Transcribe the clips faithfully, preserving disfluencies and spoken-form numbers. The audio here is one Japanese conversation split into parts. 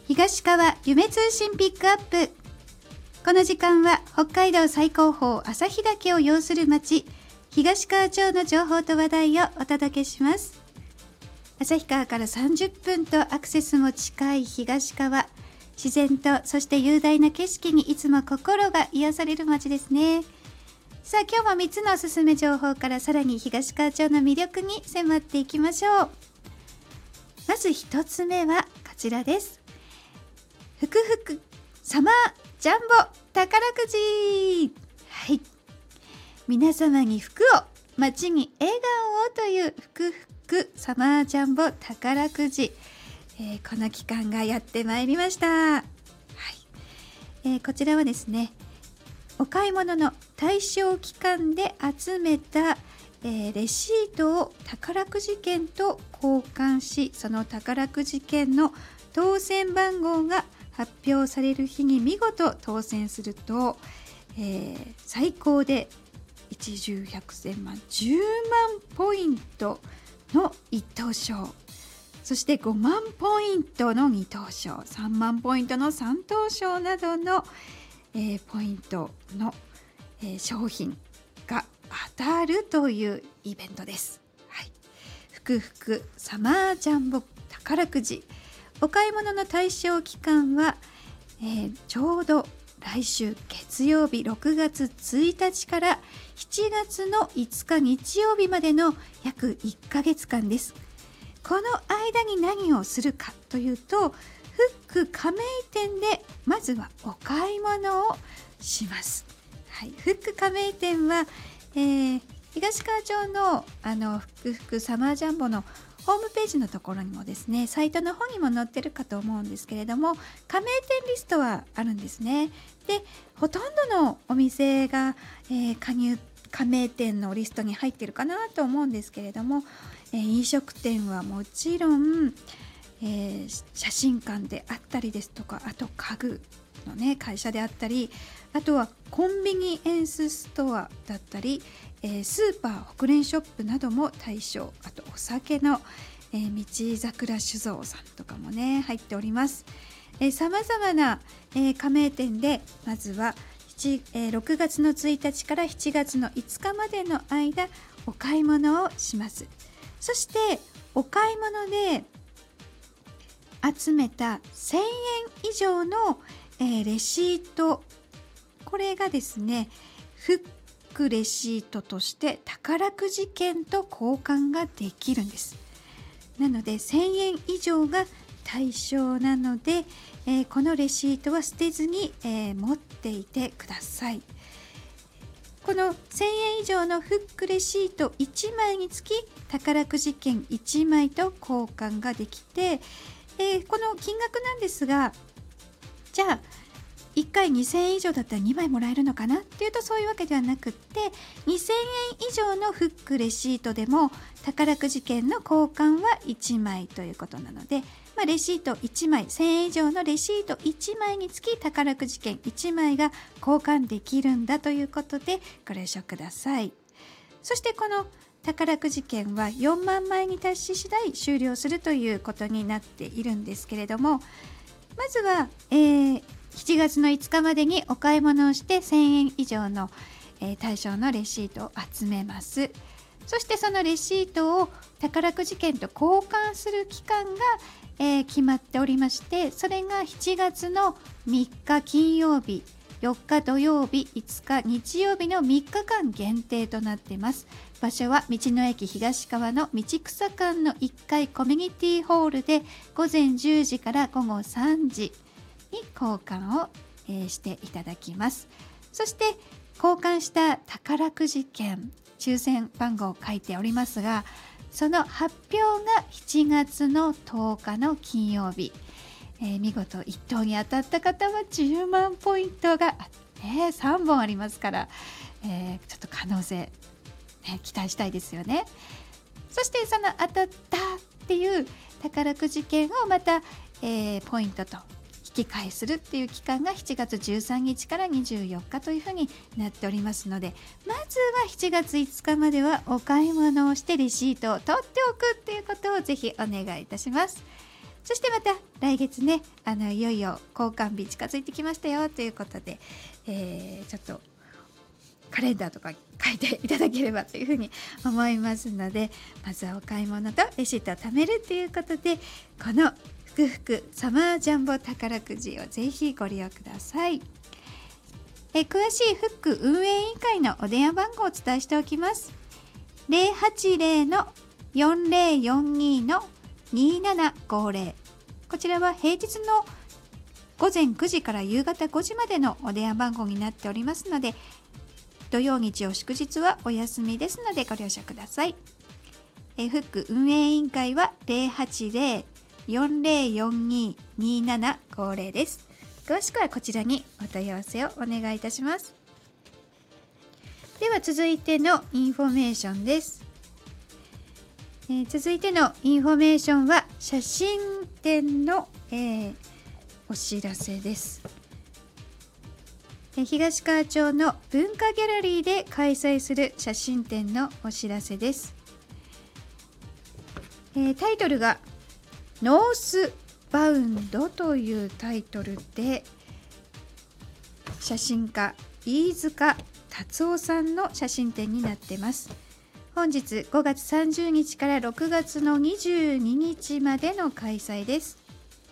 東川夢通信ピックアップ。この時間は北海道最高峰旭岳を擁する町東川町の情報と話題をお届けします。旭川からさんじゅっぷんとアクセスも近い東川、自然とそして雄大な景色にいつも心が癒される町ですね。さあ今日もみっつのおすすめ情報からさらに東川町の魅力に迫っていきましょう。まずひとつめはこちらです。ふくふくサマージャンボ宝くじ。はい、皆様に福を、街に笑顔をというふくふくサマージャンボ宝くじ、えー、この期間がやってまいりました。はい、えー、こちらはですね、お買い物の対象期間で集めた、えー、レシートを宝くじ券と交換し、その宝くじ券の当選番号が発表される日に見事当選すると、えー、最高で一十百千万じゅうまんポイントの一等賞、そしてごまんポイントの二等賞、さんまんポイントの三等賞などの、えー、ポイントの、えー、商品が当たるというイベントです。はい、ふくふくサマージャンボ宝くじ、お買い物の対象期間は、えー、ちょうど来週月曜日ろくがつついたちからしちがつのいつか日曜日までの約いっかげつかんです。この間に何をするかというと、フック加盟店でまずはお買い物をします。はい、フック加盟店は、えー、東川町のあのふくふくサマージャンボのホームページのところにもですね、サイトの方にも載ってるかと思うんですけれども、加盟店リストはあるんですね。で、ほとんどのお店が、えー、加入加盟店のリストに入ってるかなと思うんですけれども、えー、飲食店はもちろん、えー、写真館であったりですとか、あと家具のね会社であったり、あとはコンビニエンスストアだったり、えー、スーパー北連ショップなども対象、あとお酒の、えー、道桜酒造さんとかもね入っております。さまざまな、えー、加盟店でまずはえー、ろくがつのついたちからしちがつのいつかまでの間お買い物をします。そしてお買い物で集めたせんえん以上の、えー、レシート、これがですねフックレシートとして宝くじ券と交換ができるんです。なのでせんえん以上が対象なので、えー、このレシートは捨てずに、えー、持っていてください。このせんえん以上のフックレシートいちまいにつき宝くじ券いちまいと交換ができて、えー、この金額なんですが、じゃあいっかいにせんえん以上だったらにまいもらえるのかなっていうと、そういうわけではなくって、にせんえん以上のフックレシートでも宝くじ券の交換はいちまいということなので、まあ、レシートいちまい、せんえん以上のレシートいちまいにつき宝くじ券いちまいが交換できるんだということでご了承ください。そしてこの宝くじ券はよんまんまいに達し次第終了するということになっているんですけれども、まずは、えーしちがつのいつかまでにお買い物をしてせんえん以上の、えー、対象のレシートを集めます。そしてそのレシートを宝くじ券と交換する期間が、えー、決まっておりまして、それがしちがつのみっか金曜日、よっか土曜日、いつか日曜日のみっかかん限定となっています。場所は道の駅東川の道草館のいっかいコミュニティホールでごぜんじゅうじからごごさんじに交換を、えー、していただきます。そして交換した宝くじ券、抽選番号を書いておりますが、その発表がしちがつのとおかの金曜日、えー、見事いっ等に当たった方はじゅうまんポイントが、ね、さんぼんありますから、えー、ちょっと可能性、ね、期待したいですよね。そしてその当たったっていう宝くじ券をまた、えー、ポイントと引き換えするっていう期間がしちがつじゅうさんにちからにじゅうよっかというふうになっておりますので、まずはしちがついつかまではお買い物をしてレシートを取っておくっていうことをぜひお願いいたします。 そしてまた来月ね、あのいよいよ交換日近づいてきましたよということで、えー、ちょっとカレンダーとか書いていただければというふうに思いますので、まずはお買い物とレシートを貯めるということで、このふくふくサマージャンボ宝くじをぜひご利用ください。え詳しいフック運営委員会のお電話番号をお伝えしておきます。ゼロはちゼロのよんゼロよんにのにななごゼロ、こちらは平日の午前くじから夕方ごじまでのお電話番号になっておりますので、土曜日曜祝日はお休みですのでご了承ください。えフック運営委員会はゼロはちゼロのよんゼロよんにのにななごゼロです。詳しくはこちらにお問い合わせをお願いいたします。では続いてのインフォメーションです。えー、続いてのインフォメーションは写真展の、えー、お知らせです。えー、東川町の文化ギャラリーで開催する写真展のお知らせです。えー、タイトルがノースバウンドというタイトルで、写真家飯塚達夫さんの写真展になっています。本日ごがつさんじゅうにちからろくがつのにじゅうににちまでの開催です。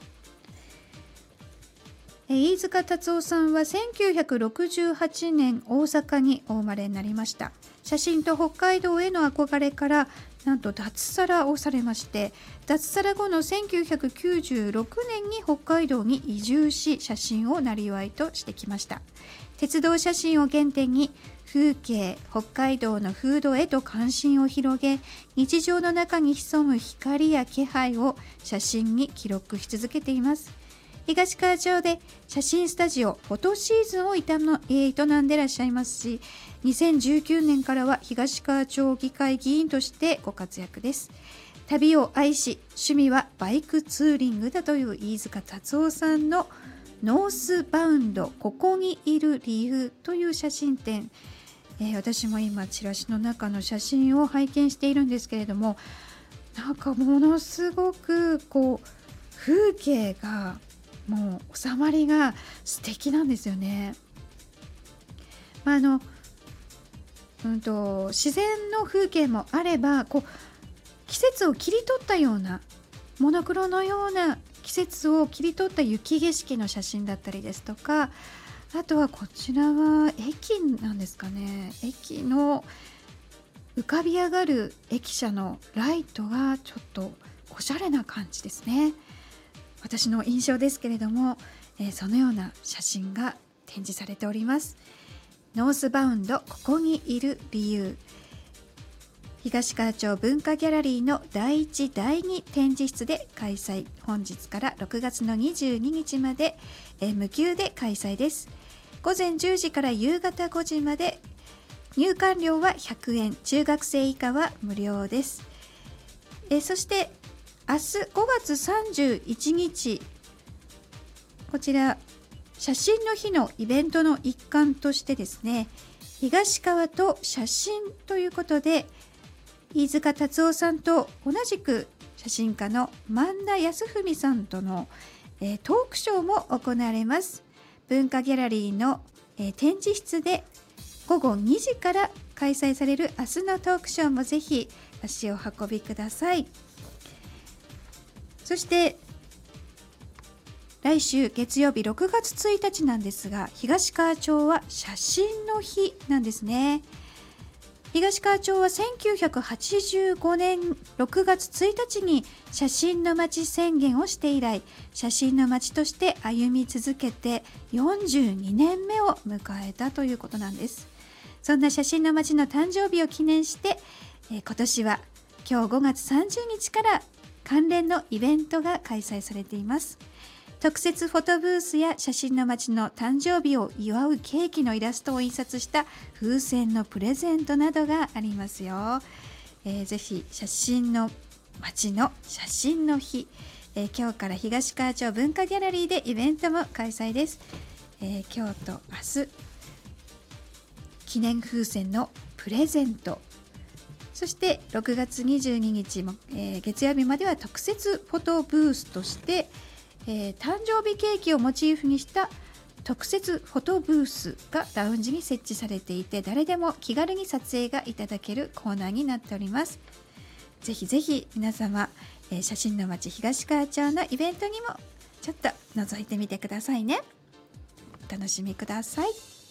飯塚達夫さんはせんきゅうひゃくろくじゅうはちねん大阪にお生まれになりました。写真と北海道への憧れからなんと脱サラをされまして、脱サラ後のせんきゅうひゃくきゅうじゅうろくねんに北海道に移住し、写真を生りとしてきました。鉄道写真を原点に風景、北海道の風土へと関心を広げ、日常の中に潜む光や気配を写真に記録し続けています。東川町で写真スタジオフォトシーズンを営んでいらっしゃいますし、にせんじゅうきゅうねんからは東川町議会議員としてご活躍です。旅を愛し、趣味はバイクツーリングだという飯塚達夫さんのノースバウンド、ここにいる理由という写真展、えー、私も今チラシの中の写真を拝見しているんですけれども、なんかものすごくこう風景がもう収まりが素敵なんですよね。まああのうんと自然の風景もあれば、こう季節を切り取ったようなモノクロのような季節を切り取った雪景色の写真だったりですとか、あとはこちらは駅なんですかね。駅の浮かび上がる駅舎のライトがちょっとおしゃれな感じですね。私の印象ですけれども、えー、そのような写真が展示されております。ノースバウンド、ここにいる理由、東川町文化ギャラリーのだいいちだいに展示室で開催。本日からろくがつのにじゅうににちまで、えー、無給で開催です。午前じゅうじから夕方ごじまで、入館料はひゃくえん、中学生以下は無料です。えー、そして明日ごがつさんじゅういちにち、こちら写真の日のイベントの一環としてですね、東川と写真ということで、飯塚達夫さんと同じく写真家の萬田康文さんとの、えー、トークショーも行われます。文化ギャラリーの、えー、展示室でごごにじから開催される明日のトークショーもぜひ足を運びください。そして来週月曜日ろくがつついたちなんですが、東川町は写真の日なんですね。東川町はせんきゅうひゃくはちじゅうごねんろくがつついたちに写真の街宣言をして以来、写真の街として歩み続けてよんじゅうにねんめを迎えたということなんです。そんな写真の街の誕生日を記念して、えー、今年は今日ごがつさんじゅうにちから関連のイベントが開催されています。特設フォトブースや写真の街の誕生日を祝うケーキのイラストを印刷した風船のプレゼントなどがありますよ。えー、ぜひ写真の街の写真の日、えー、今日から東川町文化ギャラリーでイベントも開催です。えー、今日と明日、記念風船のプレゼント、 そしてろくがつにじゅうににちも、えー、月曜日までは特設フォトブースとして、えー、誕生日ケーキをモチーフにした特設フォトブースがラウンジに設置されていて、誰でも気軽に撮影がいただけるコーナーになっております。ぜひぜひ皆様、えー、写真の街東川町のイベントにもちょっと覗いてみてくださいね。お楽しみください。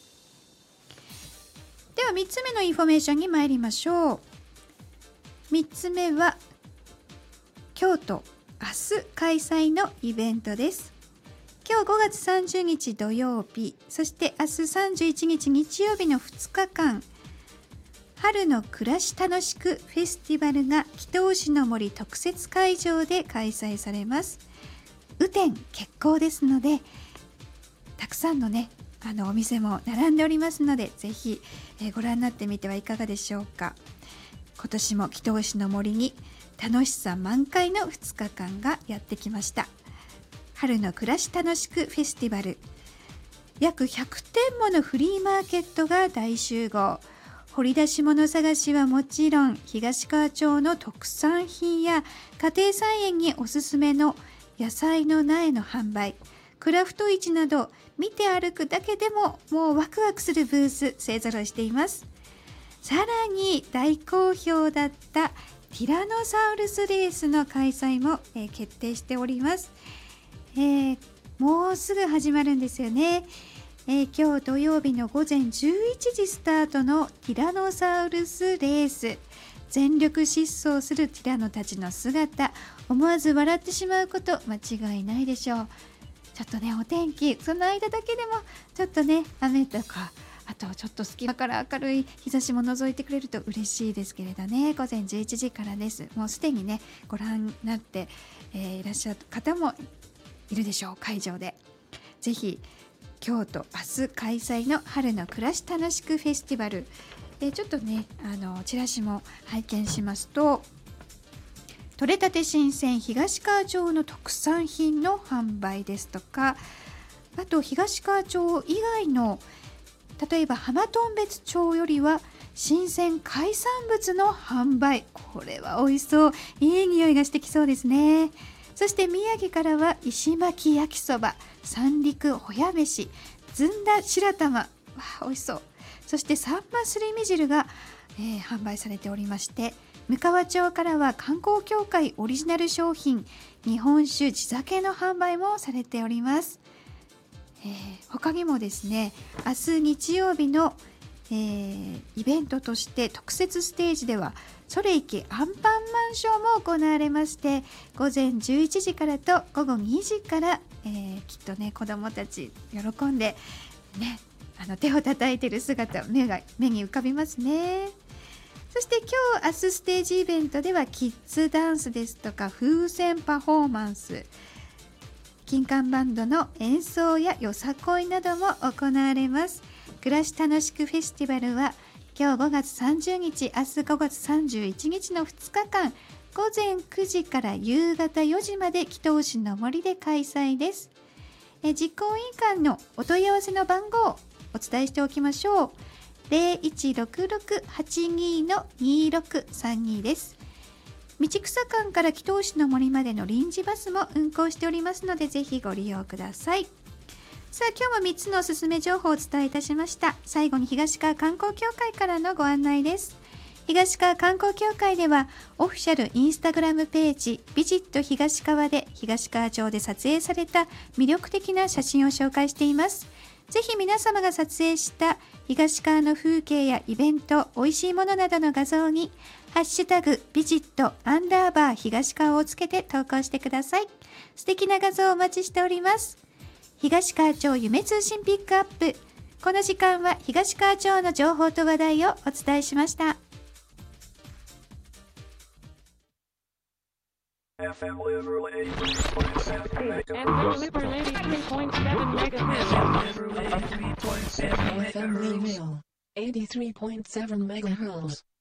ではみっつめのインフォメーションに参りましょう。みっつめは京都明日開催のイベントです。今日ごがつさんじゅうにち土曜日、そして明日さんじゅういちにち日曜日のふつかかん、春の暮らし楽しくフェスティバルが北大志の森特設会場で開催されます。雨天決行ですので、たくさんのねあのお店も並んでおりますので、ぜひ、えー、ご覧になってみてはいかがでしょうか。今年も北大志の森に楽しさ満開のふつかかんがやってきました。春の暮らし楽しくフェスティバル、約ひゃくてんものフリーマーケットが大集合。掘り出し物探しはもちろん、東川町の特産品や家庭菜園におすすめの野菜の苗の販売、クラフト市など見て歩くだけでももうワクワクするブース勢ぞろいしています。さらに大好評だったティラノサウルスレースの開催も、えー、決定しております。えー、もうすぐ始まるんですよね。えー、今日土曜日のごぜんじゅういちじスタートのティラノサウルスレース、全力疾走するティラノたちの姿、思わず笑ってしまうこと間違いないでしょう。ちょっとねお天気、その間だけでもちょっとね雨とか、あとちょっと隙間から明るい日差しも覗いてくれると嬉しいですけれどね。ごぜんじゅういちじからです。もうすでにねご覧になって、えー、いらっしゃる方もいるでしょう。会場でぜひ京都明日開催の春の暮らし楽しくフェスティバル、でちょっとねあのチラシも拝見しますと、取れたて新鮮東川町の特産品の販売ですとか、あと東川町以外の例えば浜頓別町よりは新鮮海産物の販売、これは美味しそう、いい匂いがしてきそうですね。そして宮城からは石巻焼きそば、三陸ほや飯、ずんだ白玉、わあ美味しそう。そしてサンマすり身汁が、えー、販売されておりまして、むかわ町からは観光協会オリジナル商品日本酒地酒の販売もされております。えー、他にもですね、明日日曜日の、えー、イベントとして特設ステージではそれいけアンパンマンショーも行われまして、ごぜんじゅういちじからとごごにじから、えー、きっとね子どもたち喜んで、ね、あの手を叩いてる姿目が目に浮かびますね。そして今日明日ステージイベントではキッズダンスですとか風船パフォーマンス、金管バンドの演奏やよさこいなども行われます。暮らし楽しくフェスティバルは今日ごがつさんじゅうにち、明日ごがつさんじゅういちにちのふつかかん、ごぜんくじから夕方よじまで北大志の森で開催です。え実行委員会のお問い合わせの番号をお伝えしておきましょう。ゼロいちろくろくはちにのにろくさんにです。道草館から北大志の森までの臨時バスも運行しておりますので、ぜひご利用ください。さあ今日もみっつのおすすめ情報をお伝えいたしました。最後に東川観光協会からのご案内です。東川観光協会ではオフィシャルインスタグラムページビジット東川で東川町で撮影された魅力的な写真を紹介しています。ぜひ皆様が撮影した東川の風景やイベント、美味しいものなどの画像にハッシュタグビジットアンダーバー東川をつけて投稿してください。素敵な画像をお待ちしております。東川町夢通信ピックアップ。この時間は東川町の情報と話題をお伝えしました。エフエム Liberal エイティースリーポイントセブン メガヘルツ エフエム Liberal エイティースリーポイントセブン メガヘルツ